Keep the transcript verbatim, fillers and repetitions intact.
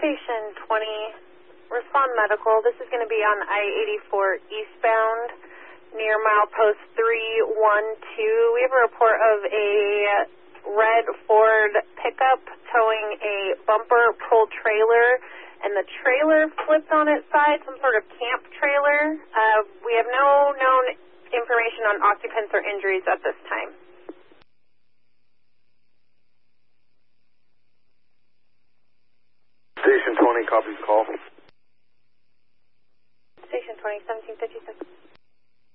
Station twenty, respond medical. This is going to be on I eighty-four eastbound near milepost three one two. We have a report of a red Ford pickup towing a bumper pull trailer, and the trailer flipped on its side, some sort of camp trailer. Uh, we have no known information on occupants or injuries at this time. Station twenty, copies call. Station twenty, seventeen fifty-six.